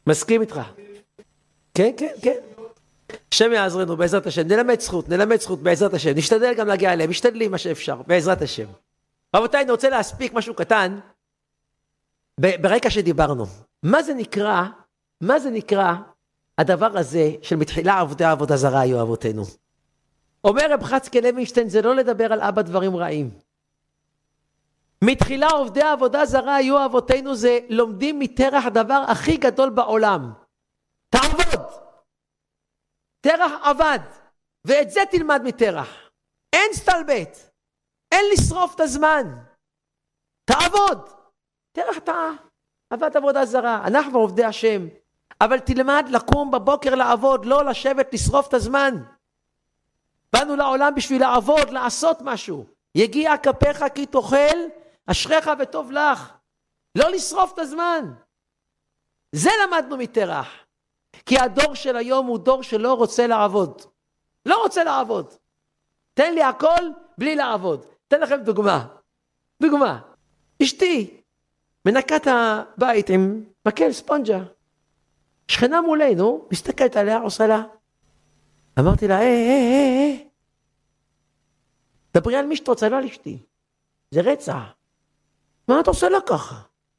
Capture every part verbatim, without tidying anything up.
מסכים איתך. כן, כן, כן. השם יעזרנו בעזרת השם, נלמד זכות, נלמד זכות בעזרת השם, נשתדל גם להגיע אליהם, נשתדלים מה שאפשר, בעזרת השם. רבותיי, אני רוצה להספיק משהו קטן, ברקע שדיברנו. מה זה נקרא, מה זה נקרא הדבר הזה של מתחילה עבודי עבודה זרה היו אבותינו? אומר רב חצקאל לוינשטיין, זה לא לדבר על אבא דברים רעים. מתחילה עובדי עבודה זרה היו אבותינו, זה לומדים מתרח הדבר הכי גדול בעולם. תעבוד. תרח עבד, ואת זה תלמד מתרח. אין סתלבט, אין לשרוף את הזמן. תעבוד. תרח טעה, עבד עבודה זרה. אנחנו עובדי השם, אבל תלמד לקום בבוקר לעבוד, לא לשבת לשרוף את הזמן. באנו לעולם בשביל לעבוד, לעשות משהו. יגיע כפיך כי תאכל, אשריך וטוב לך. לא לשרוף את הזמן. זה למדנו מתרח. כי הדור של היום הוא דור שלא רוצה לעבוד. לא רוצה לעבוד. תן לי הכל בלי לעבוד. תן לכם דוגמה. דוגמה. אשתי מנקת הבית עם מקל ספונג'ה. שכנה מולנו, מסתכלת עליה, עושה לה. אמרתי לה, אה, אה, אה, אה. דברי על מי שאתה רוצה, לא על אשתי. זה רצח. מה אתה עושה לה ככה?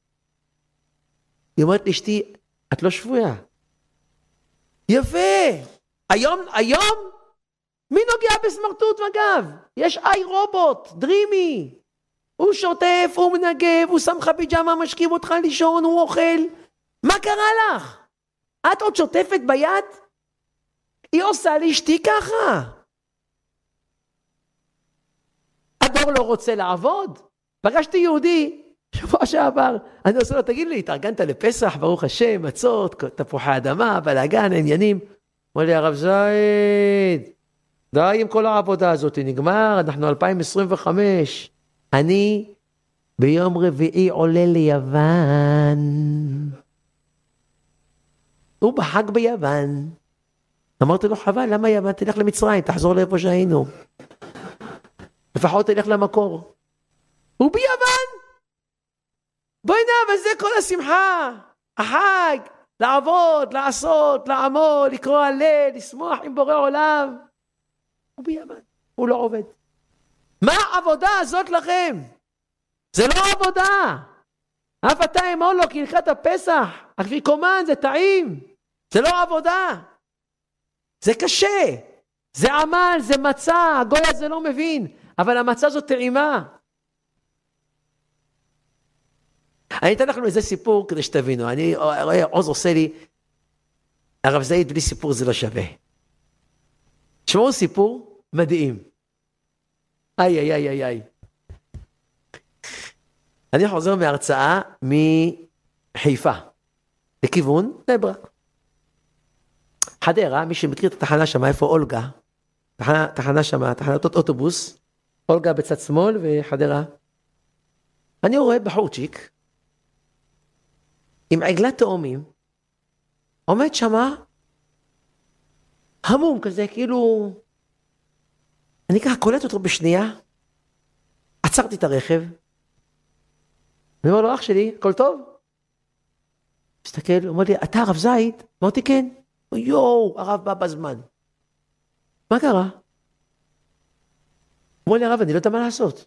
היא אומרת לאשתי, את לא שבויה. יפה. היום, היום, מי נוגע בסמרטוט מגב? יש איי רובוט, דרימי. הוא שוטף, הוא מנגב, הוא שם לך פיג'מה, משכיב אותך לישון, הוא אוכל. מה קרה לך? את עוד שוטפת ביד? היא עושה לאשתי ככה. הדור לא רוצה לעבוד. פגשתי יהודי, שבוע שעבר, אני עושה לו, תגיד לי, התארגנת לפסח, ברוך השם, מצות, תפוחי אדמה, בלגן, עניינים. אמר לי, הרב זייד, די עם כל העבודה הזאת, נגמר, אנחנו אלפיים עשרים וחמש. אני ביום רביעי עולה ליוון. הוא בחג ביוון. אמרתי לו, חבל, למה יוון? תלך למצרים, תחזור לאיפה שהיינו. לפחות תלך למקור. הוא ביוון. בואי נע, וזה כל השמחה. החג, לעבוד, לעשות, לעמוד, לקרוא הלל, לשמוח עם בורא עולם. הוא ביוון, הוא לא עובד. מה העבודה הזאת לכם? זה לא עבודה. אף אתה אמור לו כהלכת הפסח, אפיקומן, זה טעים. זה לא עבודה. זה קשה. זה עמל, זה מצה, הגוי הזה לא מבין. אבל המצה זאת טעימה. אני אתן לכם איזה סיפור כדי שתבינו. אני רואה, עוז עושה לי, הרב זייד בלי סיפור זה לא שווה. שמעו סיפור מדהים. איי, איי, איי, איי, איי. אני חוזר מהרצאה מחיפה, לכיוון נברק. חדרה, מי שמכיר את התחנה שם, איפה אולגה, תחנה, תחנה שם, תחנת אוטובוס, אולגה בצד שמאל וחדרה. אני רואה בחורצ'יק, עם עגלת תאומים, עומד שמה, המום כזה, כאילו, אני ככה קולט אותו בשנייה, עצרתי את הרכב, אני אומר לו, אח שלי, הכל טוב? מסתכל, הוא אומר לי, אתה הרב זייד? אמרתי, כן. יואו, הרב בא בזמן. מה קרה? הוא אומר לי, הרב, אני לא יודע מה לעשות.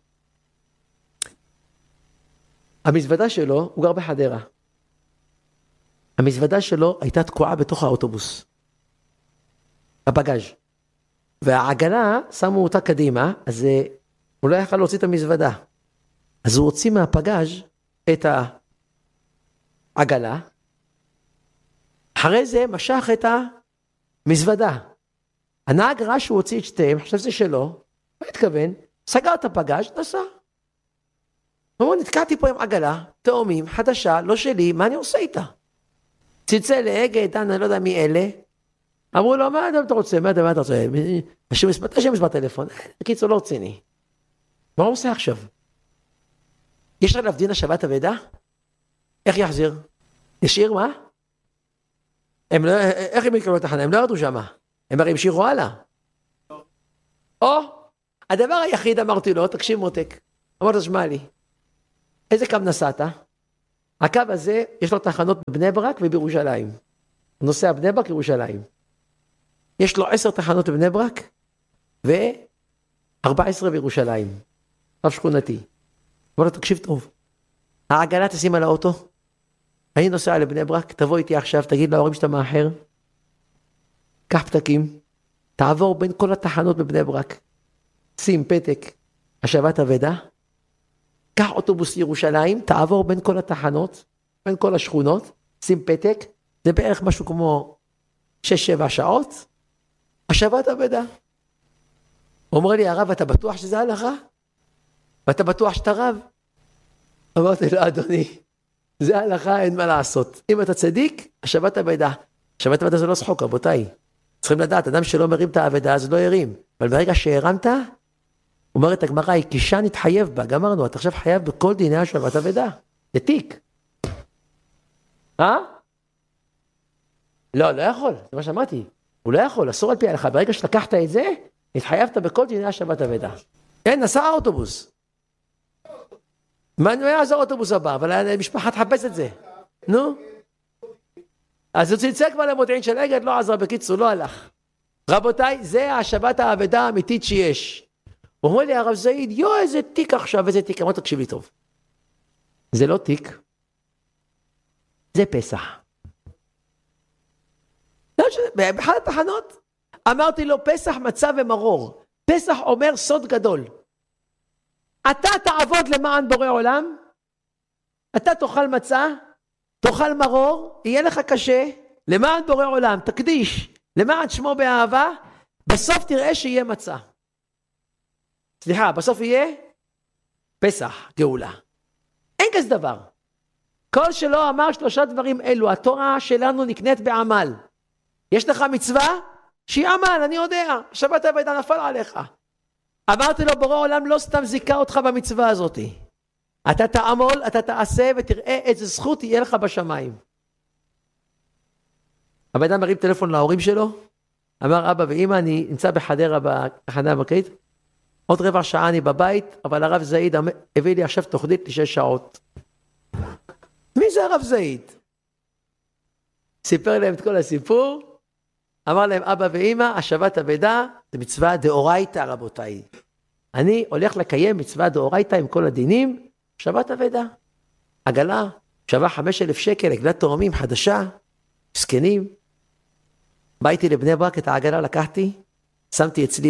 המזוודה שלו, הוא גר בחדרה. המזוודה שלו הייתה תקועה בתוך האוטובוס. הבגז'. והעגלה, שמו אותה קדימה, אז הוא לא יכל להוציא את המזוודה. אז הוא הוציא מהפגז' את העגלה, אחרי זה משך את המזוודה. הנהג ראה שהוא הוציא את שתיהם, חשב זה שלו, לא התכוון, סגר את הפגז' נסע. הוא אומר, נתקעתי פה עם עגלה, תאומים, חדשה, לא שלי, מה אני עושה איתה? צלצל לאגד, דן, אני לא יודע מי אלה, אמרו לו, מה אתה רוצה? מה אתה רוצה? השם מספר טלפון, קיצור לא רציני. מה הוא עושה עכשיו? יש עליו דין השבת אבדה? איך יחזיר? ישיר מה? הם לא, איך הם יקראו לתחנה? הם לא ירדו שמה. הם הרי המשיכו הלאה. או, הדבר היחיד אמרתי לו, תקשיב מותק. אמרת, שמע לי, איזה קו נסעת? הקו הזה, יש לו תחנות בבני ברק ובירושלים. נוסע בני ברק ירושלים. יש לו עשר תחנות בבני ברק, ו-ארבע עשרה בירושלים. רב שכונתי. אבל תקשיב טוב. העגלה תשים על האוטו. אני נוסע לבני ברק, תבוא איתי עכשיו, תגיד להורים שאתה מאחר. קח פתקים, תעבור בין כל התחנות בבני ברק. שים פתק, השבת אבדה. קח אוטובוס ירושלים, תעבור בין כל התחנות, בין כל השכונות, שים פתק, זה בערך משהו כמו שש שבע שעות, השבת אבדה. אומר לי הרב, אתה בטוח שזה הלכה? ואתה בטוח שאתה רב? אמרתי לו, אדוני, זה הלכה, אין מה לעשות. אם אתה צדיק, השבת אבדה. השבת אבדה זה לא שחוק, רבותיי. צריכים לדעת, אדם שלא מרים את האבדה, אז לא ירים. אבל ברגע שהרמת, אומרת הגמרא, היא קישה נתחייב בה. גמרנו, אתה עכשיו חייב בכל דיני השבת אבדה. זה תיק. אה? לא, לא יכול. זה מה שאמרתי. הוא לא יכול, אסור על פי ההלכה. ברגע שלקחת את זה, התחייבת בכל דיני השבת אבדה. כן, נסע האוטובוס. מה נהיה אז האוטובוס הבא? אבל המשפחה תחפש את זה. נו? אז הוא צלצל כבר למודיעין של אגד, לא עזר בקיצור, לא הלך. רבותיי, זה השבת האבדה האמיתית שיש. הוא אומר לי, הרב זעיד, יו, איזה תיק עכשיו, איזה תיק. אמרת, תקשיב לי טוב. זה לא תיק. זה פסח. באחד התחנות, אמרתי לו, פסח מצה ומרור. פסח אומר סוד גדול. אתה תעבוד למען בורא עולם, אתה תאכל מצה, תאכל מרור, יהיה לך קשה, למען בורא עולם, תקדיש, למען שמו באהבה, בסוף תראה שיהיה מצה. סליחה, בסוף יהיה פסח, גאולה. אין כזה דבר. כל שלא אמר שלושה דברים אלו, התורה שלנו נקנית בעמל. יש לך מצווה? שהיא עמל, אני יודע, שבת אבדה נפל עליך. אמרתי לו, בורא עולם לא סתם זיקה אותך במצווה הזאת. אתה תעמול, אתה תעשה ותראה איזה זכות יהיה לך בשמיים. הבן אדם מרים טלפון להורים שלו, אמר, אבא ואמא, אני נמצא בחדרה בתחנה המרכזית, עוד רבע שעה אני בבית, אבל הרב זעיד הביא לי עכשיו תוכנית לשש שעות. מי זה הרב זעיד? סיפר להם את כל הסיפור, אמר להם, אבא ואמא, השבת אבדה, זה מצווה דאורייתא רבותיי. אני הולך לקיים מצווה דאורייתא עם כל הדינים, שבת אבדה. עגלה, שווה חמש אלף שקל, עגלת תורמים חדשה, סקנים. באיתי לבני ברק, את העגלה לקחתי, שמתי אצלי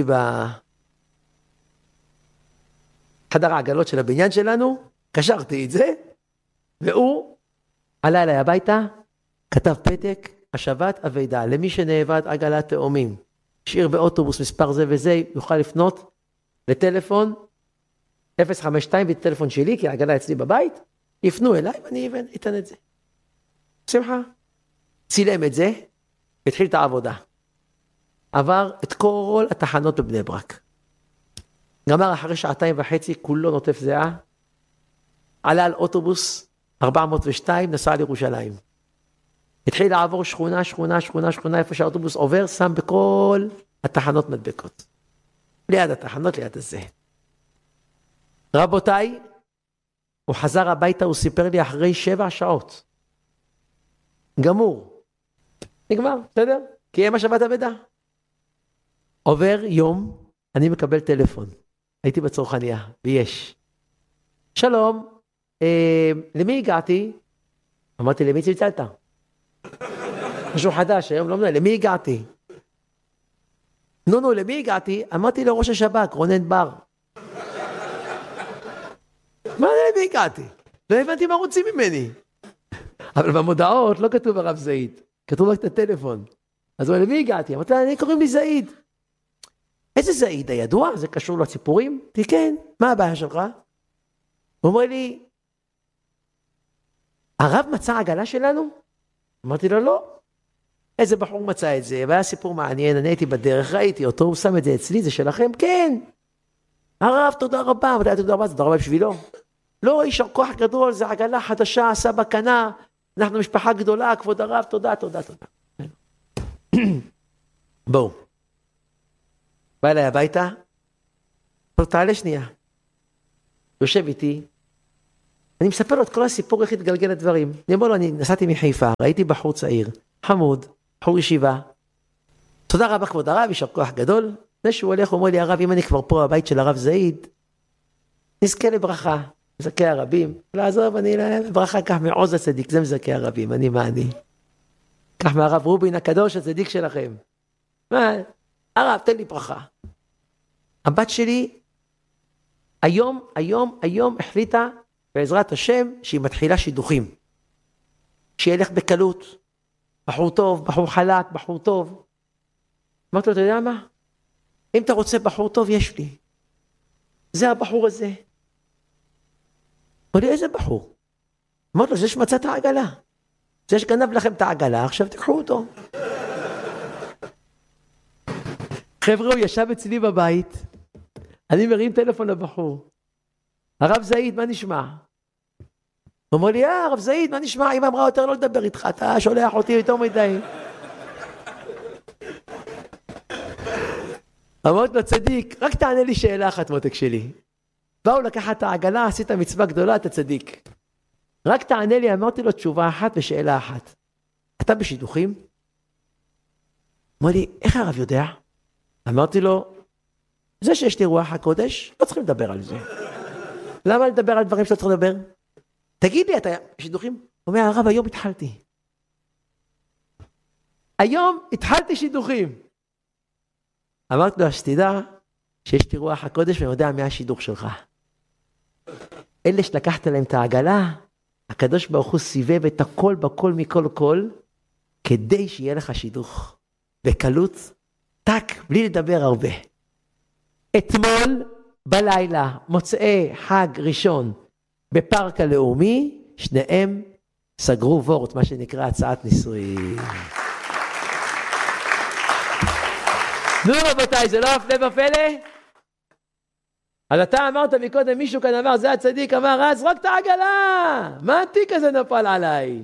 בחדר העגלות של הבניין שלנו, קשרתי את זה, והוא עלה אליי הביתה, כתב פתק, השבת אבדה, למי שנאבד עגלת תאומים, השאיר באוטובוס מספר זה וזה, יוכל לפנות לטלפון אפס חמש שתיים, בטלפון שלי, כי העגלה אצלי בבית, יפנו אליי ואני אתן את זה. שמחה. צילם את זה, התחיל את העבודה. עבר את כל התחנות בבני ברק. גמר אחרי שעתיים וחצי, כולו נוטף זהה, עלה על אוטובוס ארבע מאות ושתיים, נסע לירושלים. התחיל לעבור שכונה, שכונה, שכונה, שכונה, איפה שהאוטובוס עובר, שם בכל התחנות מדבקות. ליד התחנות, ליד הזה. רבותיי, הוא חזר הביתה, הוא סיפר לי אחרי שבע שעות. גמור. נגמר, בסדר? כי יהיה השבת אבדה. עובר יום, אני מקבל טלפון. הייתי בצרכניה, ויש. שלום, אה, למי הגעתי? אמרתי, למי צלצלת? משהו חדש, היום לא מנהל, למי הגעתי? נו, נו, למי הגעתי? אמרתי לראש השב"כ, רונן בר. מה למי הגעתי? לא הבנתי מה רוצים ממני. אבל במודעות לא כתוב הרב זעיד, כתוב רק את הטלפון. אז הוא, למי הגעתי? אמרתי, אני קוראים לי זעיד. איזה זעיד? הידוע? זה קשור לציפורים? אמרתי, כן, מה הבעיה שלך? הוא אומר לי, הרב מצא עגלה שלנו? אמרתי לו, לא. איזה בחור מצא את זה, והיה סיפור מעניין, אני הייתי בדרך, ראיתי אותו, הוא שם את זה אצלי, זה שלכם? כן. הרב, תודה רבה, אבל תודה רבה, תודה רבה בשבילו. לא, איש כוח גדול, זה עגלה חדשה, סבא קנה, אנחנו משפחה גדולה, כבוד הרב, תודה, תודה, תודה. בואו. בא אליי הביתה, תעלה שנייה. יושב איתי, אני מספר לו את כל הסיפור, איך התגלגל הדברים. אני אומר לו, אני נסעתי מחיפה, ראיתי בחור צעיר, חמוד, בחור ישיבה. תודה רבה כבוד הרב, יישר כוח גדול. לפני שהוא הולך, הוא אומר לי, הרב, אם אני כבר פה בבית של הרב זעיד, נזכה לברכה. מזכה הרבים. לעזוב, אני לברכה, קח מעוז הצדיק, זה מזכה הרבים, אני מה אני. קח מהרב רובין הקדוש, הצדיק שלכם. מה? הרב, תן לי ברכה. הבת שלי, היום, היום, היום החליטה, בעזרת השם, שהיא מתחילה שידוכים. שילך בקלות. בחור טוב, בחור חלק, בחור טוב. אמרתי לו, אתה יודע מה? אם אתה רוצה בחור טוב, יש לי. זה הבחור הזה. אמר לי, איזה בחור? אמרתי לו, זה שמצא את העגלה. זה שגנב לכם את העגלה, עכשיו תקחו אותו. חבר'ה, הוא ישב אצלי בבית, אני מרים טלפון לבחור. הרב זעיד, מה נשמע? הוא אומר לי, אה, הרב זעיד, מה נשמע? אמא אמרה יותר לא לדבר איתך, אתה שולח אותי יותר מדי. אמרתי לו, צדיק, רק תענה לי שאלה אחת, מותק שלי. באו לקחת את העגלה, עשית מצווה גדולה, אתה צדיק. רק תענה לי, אמרתי לו תשובה אחת ושאלה אחת. אתה בשידוכים? אמר לי, איך הרב יודע? אמרתי לו, זה שיש לי רוח הקודש, לא צריכים לדבר על זה. למה לדבר על דברים שאתה צריך לדבר? תגיד לי, אתה בשידוכים? הוא אומר, הרב, היום התחלתי. היום התחלתי שידוכים. אמרתי לו, שתדע שיש לי רוח הקודש ואני יודע מה השידוך שלך. אלה שלקחת להם את העגלה, הקדוש ברוך הוא סיבב את הכל בכל מכל כל, כדי שיהיה לך שידוך. בקלות, טק, בלי לדבר הרבה. אתמול בלילה, מוצאי חג ראשון, בפארק הלאומי, שניהם סגרו וורט, מה שנקרא הצעת נישואים. נו רבותיי, זה לא הפלא ופלא? אז אתה אמרת מקודם, מישהו כאן אמר, זה הצדיק, אמר, אז רק את העגלה, מה התיק הזה נפל עליי?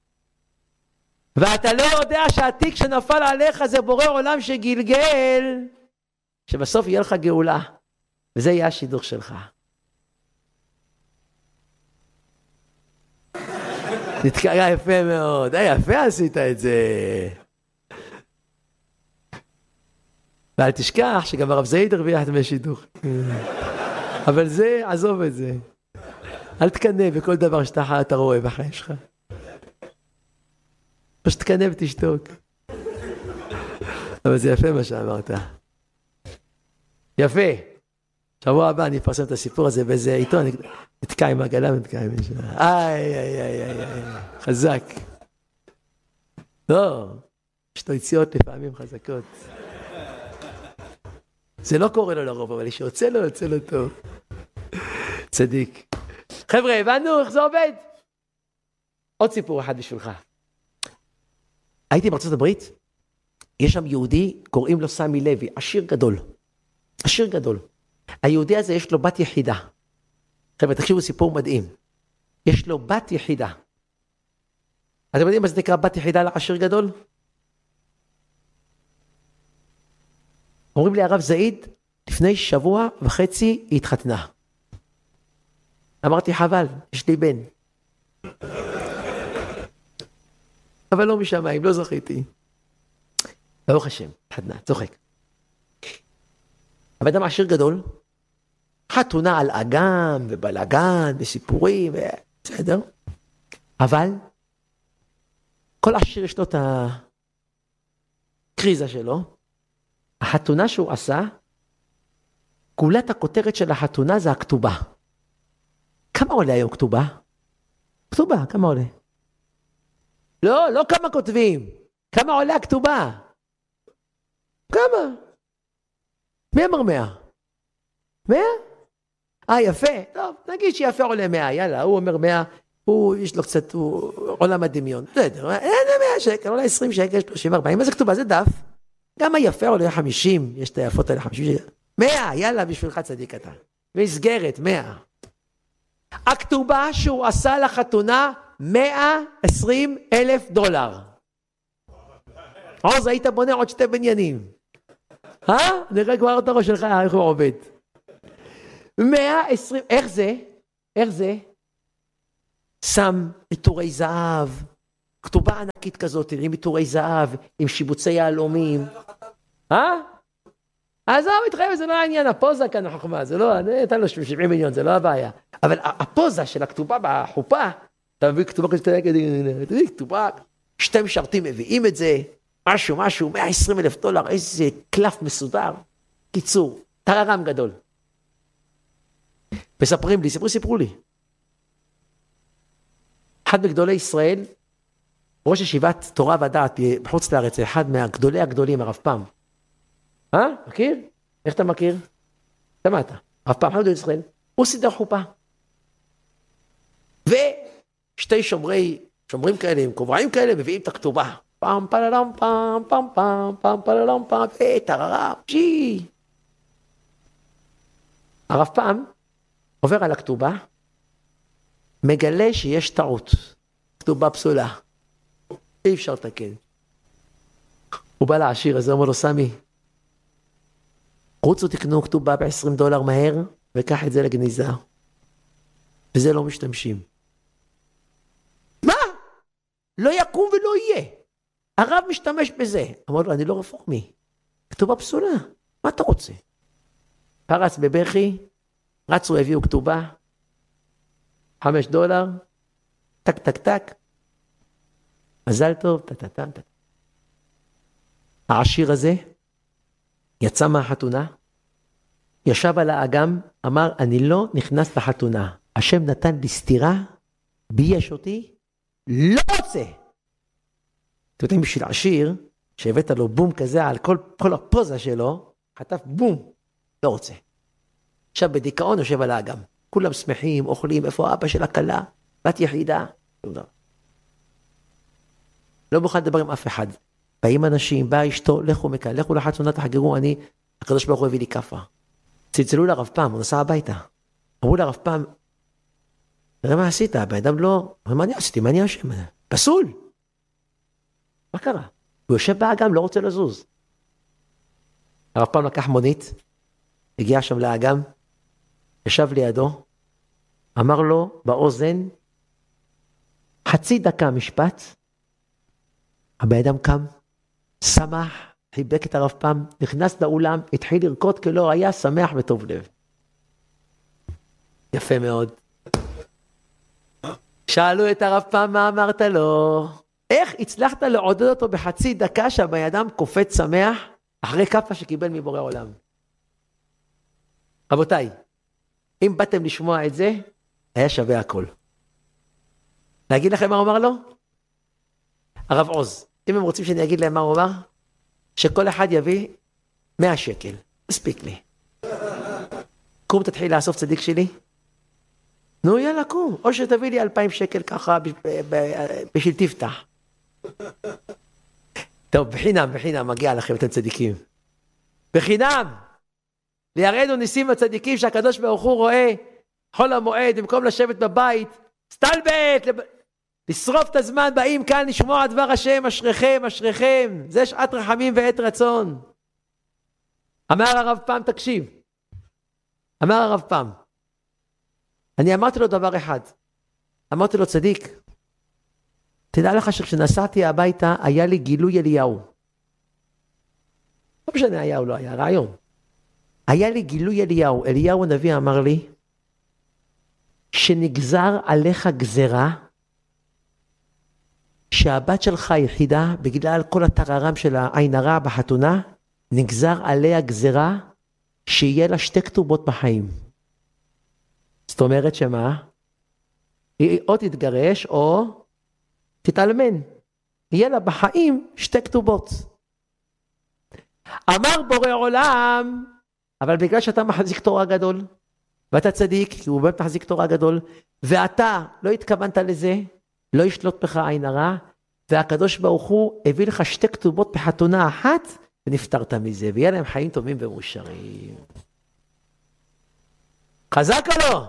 ואתה לא יודע שהתיק שנפל עליך זה בורא עולם שגלגל, שבסוף יהיה לך גאולה, וזה יהיה השידוך שלך. נתקרא יפה מאוד, אה, יפה עשית את זה. ואל תשכח שגם הרב זעיד הרוויח דמי שידוך. אבל זה, עזוב את זה. אל תקנא בכל דבר שאתה אתה רואה בחיים שלך. פשוט תקנא ותשתוק. אבל זה יפה מה שאמרת. יפה. שבוע הבא אני אפרסם את הסיפור הזה באיזה עיתון, נתקע עם העגלה ונתקע עם מישהו. איי, איי, איי, איי, איי, חזק. לא, יש לו יציאות לפעמים חזקות. זה לא קורה לו לרוב, אבל שיוצא לו, יוצא לו טוב. צדיק. חבר'ה, הבנו איך זה עובד? עוד סיפור אחד בשבילך. הייתי בארצות הברית, יש שם יהודי, קוראים לו סמי לוי, עשיר גדול. עשיר גדול. היהודי הזה יש לו בת יחידה. חבר'ה, תקשיבו סיפור מדהים. יש לו בת יחידה. אתם יודעים מה זה נקרא בת יחידה לעשיר גדול? אומרים לי הרב זעיד, לפני שבוע וחצי היא התחתנה. אמרתי חבל, יש לי בן. אבל לא משמיים, לא זכיתי. ברוך השם, התחתנה, צוחק. אבל אדם עשיר גדול, חתונה על אגם ובלגן וסיפורים, בסדר. אבל כל עשיר יש לו את הקריזה שלו. החתונה שהוא עשה, כולת הכותרת של החתונה זה הכתובה. כמה עולה היום כתובה? כתובה, כמה עולה? לא, לא כמה כותבים. כמה עולה הכתובה? כמה? מי אמר מאה? מאה? אה, יפה. טוב, נגיד שיפה עולה מאה, יאללה, הוא אומר מאה, הוא, יש לו קצת, הוא עולם הדמיון. בסדר, אין מאה שקל, עולה עשרים שקל, שלושים, ארבעים, איזה כתובה? זה דף. גם היפה עולה חמישים, יש את היפות האלה חמישים שקל. מאה, יאללה, בשבילך צדיק אתה. מסגרת, מאה. הכתובה שהוא עשה לחתונה, מאה ועשרים אלף דולר. עוז, היית בונה עוד שתי בניינים. אה? נראה כבר את הראש שלך, איך הוא עובד. מאה ועשרים, איך זה? איך זה? שם עיטורי זהב, כתובה ענקית כזאת, עם עיטורי זהב, עם שיבוצי יהלומים. אה? אז הוא מתחייב, זה לא העניין, הפוזה כאן החוכמה, זה לא, נתן לו שבעים מיליון, זה לא הבעיה. אבל הפוזה של הכתובה בחופה, אתה מביא כתובה כזאת, אתה מביא כתובה, שתי משרתים מביאים את זה, משהו, משהו, מאה ועשרים אלף דולר, איזה קלף מסודר. קיצור, טררם גדול. מספרים לי, סיפרו, סיפרו לי. אחד מגדולי ישראל, ראש ישיבת תורה ודעת בחוץ לארץ, אחד מהגדולי הגדולים, הרב פעם. אה? מכיר? איך אתה מכיר? שמעת. הרב פעם, אחד גדולי ישראל, הוא סידר חופה. ושתי שומרי, שומרים כאלה, עם כובריים כאלה, מביאים את הכתובה. פעם פללם פעם, פעם פעם, פעם פללם פעם, וטררם, ג'י. הרב פעם עובר על הכתובה, מגלה שיש טעות, כתובה פסולה, אי אפשר לתקן. הוא בא לעשיר, אז הוא אומר לו, סמי, רוצו תקנו כתובה ב-עשרים דולר מהר, וקח את זה לגניזה. וזה לא משתמשים. מה? לא יקום ולא יהיה. הרב משתמש בזה. אמר לו, אני לא רפורמי. כתובה פסולה. מה אתה רוצה? פרץ בבכי, רצו, הביאו כתובה, חמש דולר, טק טק טק, מזל טוב, טטטם טט. העשיר הזה יצא מהחתונה, ישב על האגם, אמר, אני לא נכנס לחתונה. השם נתן לי סתירה, בייש אותי, לא רוצה. אתם יודעים, בשביל עשיר, שהבאת לו בום כזה על כל, כל הפוזה שלו, חטף בום, לא רוצה. עכשיו בדיכאון יושב על האגם. כולם שמחים, אוכלים, איפה אבא של הכלה, בת יחידה. לא מוכן לדבר עם אף אחד. באים אנשים, בא אשתו, לכו מכאן, לכו לחתונה, תחגרו, אני, הקדוש ברוך הוא הביא לי כפה. צלצלו לרב פעם, הוא נסע הביתה. אמרו לרב פעם, תראה מה עשית, הבן אדם לא, מה אני עשיתי, מה אני אשם? פסול. מה קרה? הוא יושב באגם, לא רוצה לזוז. הרב פעם לקח מונית, הגיע שם לאגם, ישב לידו, אמר לו באוזן, חצי דקה משפט, הבן אדם קם, שמח, חיבק את הרב פעם, נכנס לאולם, התחיל לרקוד כלא היה שמח וטוב לב. יפה מאוד. שאלו את הרב פעם מה אמרת לו, איך הצלחת לעודד אותו בחצי דקה שהבן אדם קופץ שמח אחרי כפה שקיבל מבורא עולם? רבותיי, אם באתם לשמוע את זה, היה שווה הכל. להגיד לכם מה הוא אמר לו? הרב עוז, אם הם רוצים שאני אגיד להם מה הוא אמר, שכל אחד יביא מאה שקל, מספיק לי. קום תתחיל לאסוף צדיק שלי. נו יאללה קום, או שתביא לי אלפיים שקל ככה בשביל תפתח. טוב, בחינם, בחינם, מגיע לכם אתם צדיקים. בחינם! לירדו ניסים הצדיקים שהקדוש ברוך הוא רואה חול המועד, במקום לשבת בבית, סטלבט, לב... לשרוף את הזמן, באים כאן לשמוע דבר השם, אשריכם, אשריכם, זה שעת רחמים ועת רצון. אמר הרב פעם, תקשיב, אמר הרב פעם, אני אמרתי לו דבר אחד, אמרתי לו צדיק, תדע לך שכשנסעתי הביתה, היה לי גילוי אליהו. לא משנה היה או לא היה, רעיון. היה לי גילוי אליהו, אליהו הנביא אמר לי, שנגזר עליך גזרה, שהבת שלך היחידה, בגלל כל הטררם של העין הרע בחתונה, נגזר עליה גזרה, שיהיה לה שתי כתובות בחיים. זאת אומרת שמה? היא או תתגרש או תתעלמן. יהיה לה בחיים שתי כתובות. אמר בורא עולם, אבל בגלל שאתה מחזיק תורה גדול, ואתה צדיק, כי הוא באמת מחזיק תורה גדול, ואתה לא התכוונת לזה, לא ישלוט בך עין הרע, והקדוש ברוך הוא הביא לך שתי כתובות בחתונה אחת, ונפטרת מזה, ויהיה להם חיים טובים ומאושרים. חזק או לא?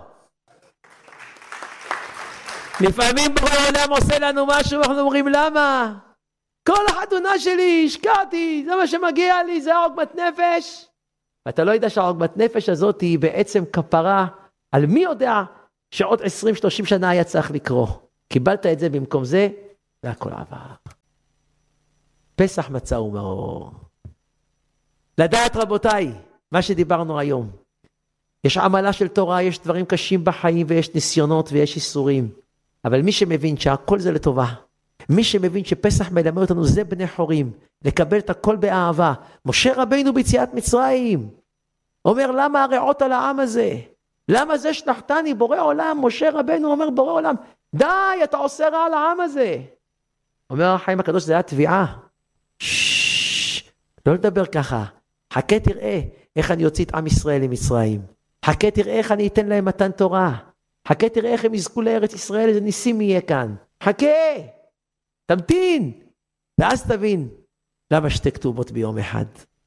לפעמים בורא עולם עושה לנו משהו, אנחנו אומרים למה? כל החתונה שלי, השקעתי, זה מה שמגיע לי, זה עוגמת נפש. ואתה לא יודע שהעוגמת נפש הזאת היא בעצם כפרה, על מי יודע שעוד עשרים שלושים שנה היה צריך לקרוא. קיבלת את זה במקום זה, והכל עבר. פסח מצא ומאור. לדעת רבותיי, מה שדיברנו היום. יש עמלה של תורה, יש דברים קשים בחיים ויש ניסיונות ויש איסורים. אבל מי שמבין שהכל זה לטובה, מי שמבין שפסח מלמד אותנו זה בני חורים, לקבל את הכל באהבה. משה רבינו ביציאת מצרים, אומר למה הרעות על העם הזה? למה זה שלחתני בורא עולם? משה רבינו אומר בורא עולם, די אתה עושה רע על העם הזה. אומר החיים הקדוש זה היה תביעה. ששש, לא לדבר ככה. חכה תראה איך אני אוציא את עם ישראל למצרים. חכה תראה איך אני אתן להם מתן תורה. חכה תראה איך הם יזכו לארץ ישראל, איזה ניסים יהיה כאן. חכה, תמתין. ואז תבין למה שתי כתובות ביום אחד.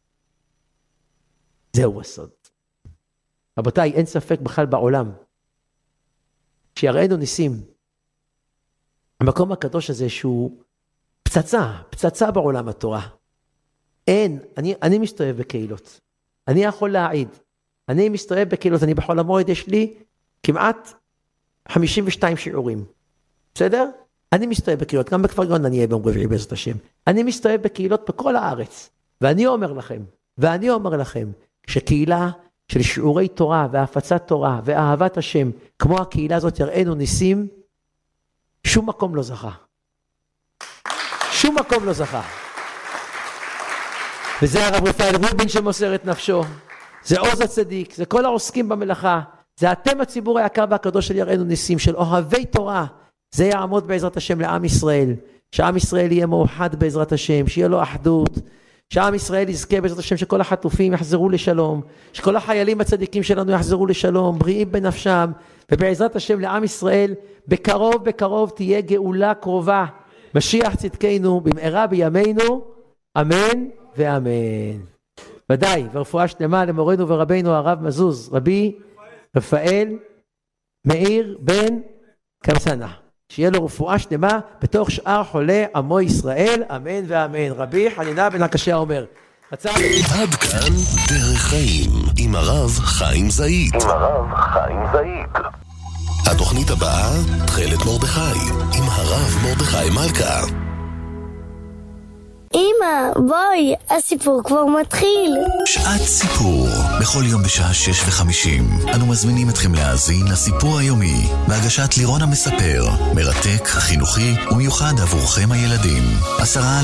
זהו הסוד. רבותיי, אין ספק בכלל בעולם שיראינו ניסים. המקום הקדוש הזה שהוא פצצה, פצצה בעולם התורה. אין, אני, אני מסתובב בקהילות. אני יכול להעיד. אני מסתובב בקהילות, אני בחול המועד יש לי כמעט חמישים ושתיים שיעורים. בסדר? אני מסתובב בקהילות, גם בכפר גאון אני אהיה ביום רביעי בעזרת השם. אני מסתובב בקהילות בכל הארץ. ואני אומר לכם, ואני אומר לכם, שקהילה של שיעורי תורה והפצת תורה ואהבת השם, כמו הקהילה הזאת יראינו ניסים, שום מקום לא זכה. שום מקום לא זכה. וזה הרב רפאל רובין שמוסר את נפשו. זה עוז הצדיק, זה כל העוסקים במלאכה. זה אתם הציבור היקר והקדוש של יראינו ניסים, של אוהבי תורה. זה יעמוד בעזרת השם לעם ישראל. שעם ישראל יהיה מאוחד בעזרת השם, שיהיה לו אחדות. שעם ישראל יזכה בעזרת השם שכל החטופים יחזרו לשלום. שכל החיילים הצדיקים שלנו יחזרו לשלום, בריאים בנפשם. ובעזרת השם לעם ישראל, בקרוב בקרוב תהיה גאולה קרובה. משיח צדקנו במהרה בימינו, אמן ואמן. ודאי, ורפואה שלמה למורנו ורבינו הרב מזוז, רבי רפאל מאיר בן קמצנה. שיהיה לו רפואה שלמה בתוך שאר חולי עמו ישראל, אמן ואמן. רבי חנינה בן הקשיא אומר, עד כאן דרך חיים עם הרב חיים זאיד. עם הרב חיים זאיד. התוכנית הבאה, תכלת מרדכי, עם הרב מרדכי מלכה. אמא, בואי, הסיפור כבר מתחיל. שעת סיפור, בכל יום בשעה שש וחמישים. אנו מזמינים אתכם להאזין לסיפור היומי, בהגשת לירון המספר, מרתק, חינוכי ומיוחד עבורכם הילדים. עשרה